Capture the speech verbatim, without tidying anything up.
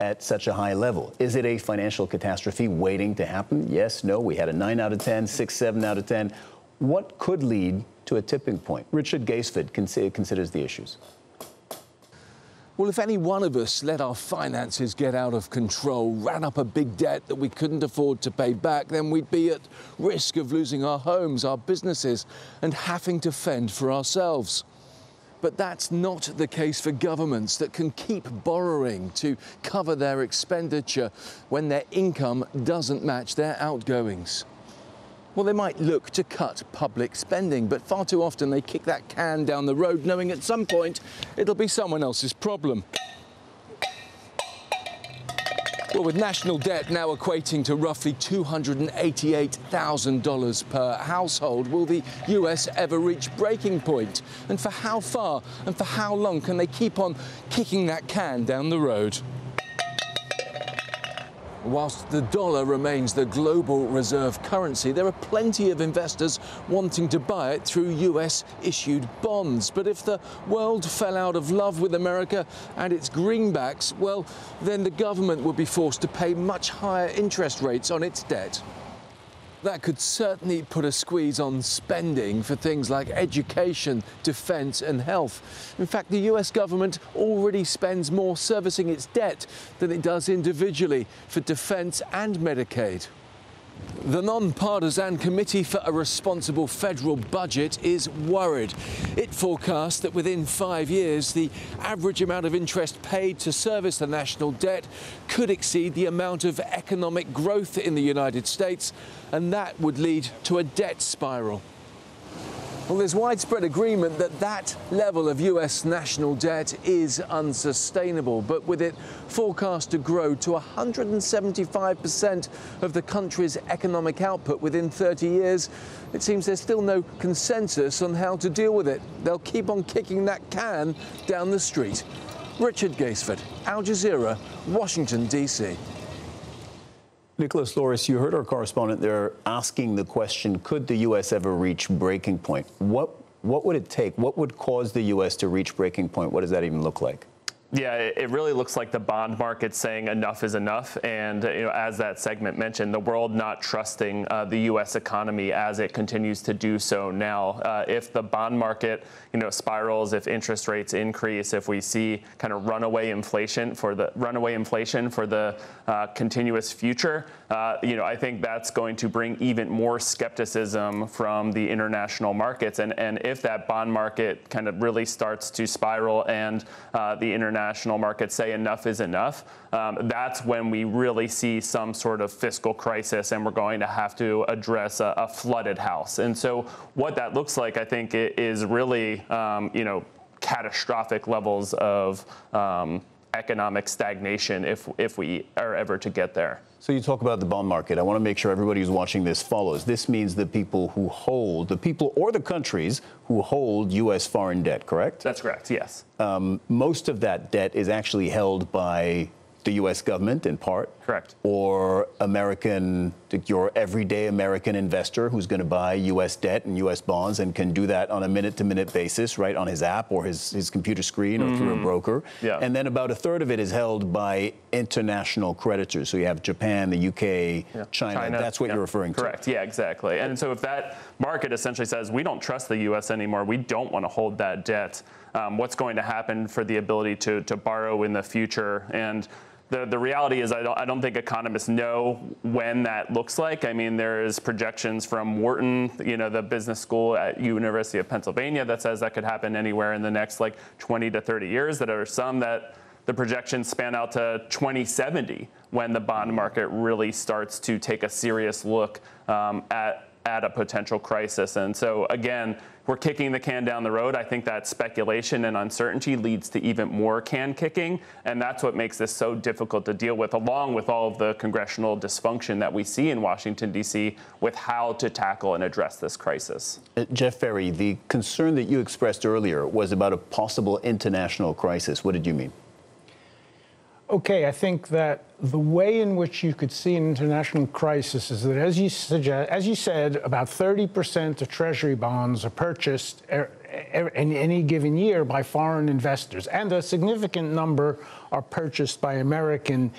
at such a high level? Is it a financial catastrophe waiting to happen? Yes, no. We had a nine out of ten, six, seven out of ten. What could lead to a tipping point? Richard Gaisford considers the issues. Well, if any one of us let our finances get out of control, ran up a big debt that we couldn't afford to pay back, then we'd be at risk of losing our homes, our businesses, and having to fend for ourselves. But that's not the case for governments that can keep borrowing to cover their expenditure when their income doesn't match their outgoings. Well, they might look to cut public spending, but far too often they kick that can down the road, knowing at some point it'll be someone else's problem. Well, with national debt now equating to roughly two hundred eighty-eight thousand dollars per household, will the U S ever reach breaking point? And for how far and for how long can they keep on kicking that can down the road? Whilst the dollar remains the global reserve currency, there are plenty of investors wanting to buy it through U S-issued bonds. But if the world fell out of love with America and its greenbacks, well, then the government would be forced to pay much higher interest rates on its debt. That could certainly put a squeeze on spending for things like education, defence and health. In fact, the U S government already spends more servicing its debt than it does individually for defence and Medicaid. The non-partisan Committee for a Responsible Federal Budget is worried. It forecasts that within five years, the average amount of interest paid to service the national debt could exceed the amount of economic growth in the United States, and that would lead to a debt spiral. Well, there's widespread agreement that that level of U S national debt is unsustainable, but with it forecast to grow to one hundred seventy-five percent of the country's economic output within thirty years, it seems there's still no consensus on how to deal with it. They'll keep on kicking that can down the street. Richard Gaisford, Al Jazeera, Washington, D C Nicholas Loris, you heard our correspondent there asking the question, could the U S ever reach breaking point? What, what would it take? What would cause the U S to reach breaking point? What does that even look like? Yeah, it really looks like the bond market saying enough is enough. And you know, as that segment mentioned, the world not trusting uh, the U S economy as it continues to do so now. Uh, if the bond market, you know, spirals, if interest rates increase, if we see kind of runaway inflation for the runaway inflation for the uh, continuous future, uh, you know, I think that's going to bring even more skepticism from the international markets. And and if that bond market kind of really starts to spiral and uh, the international National markets say enough is enough, um, that's when we really see some sort of fiscal crisis, and we're going to have to address a, a flooded house. And so what that looks like, I think, is really, um, you know, catastrophic levels of um, economic stagnation if if we are ever to get there. So you talk about the bond market. I want to make sure everybody who's watching this follows. This means the people who hold, the people or the countries who hold U S foreign debt, correct? That's correct, yes. Um, most of that debt is actually held by the U S government in part. Correct. Or American, your everyday American investor who's going to buy U S debt and U S bonds and can do that on a minute-to-minute basis, right, on his app or his, his computer screen or mm-hmm. through a broker. Yeah. And then about a third of it is held by international creditors. So you have Japan, the U K, yeah. China. China. That's what yeah. you're referring to. Correct. Yeah, exactly. And so if that market essentially says, we don't trust the U S anymore, we don't want to hold that debt, um, what's going to happen for the ability to, to borrow in the future? And The, the reality is I don't, I don't think economists know when that looks like. I mean, there's projections from Wharton, you know, the business school at University of Pennsylvania that says that could happen anywhere in the next like twenty to thirty years. That are some that the projections span out to twenty seventy when the bond market really starts to take a serious look um, at at a potential crisis. And so again, we're kicking the can down the road. I think that speculation and uncertainty leads to even more can kicking, and that's what makes this so difficult to deal with, along with all of the congressional dysfunction that we see in Washington, D C with how to tackle and address this crisis. Uh, Jeff Ferry, the concern that you expressed earlier was about a possible international crisis. What did you mean? Okay, I think that the way in which you could see an international crisis is that, as you suggest, as you said, about thirty percent of Treasury bonds are purchased in any given year by foreign investors, and a significant number are purchased by American